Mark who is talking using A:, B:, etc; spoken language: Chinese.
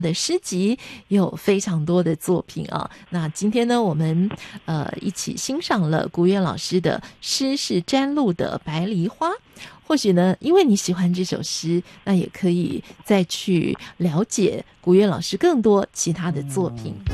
A: 的诗集，有非常多的作品啊。那今天呢，我们一起欣赏了古月老师的诗是詹露的《白梨花》。或许呢，因为你喜欢这首诗，那也可以再去了解古月老师更多其他的作品。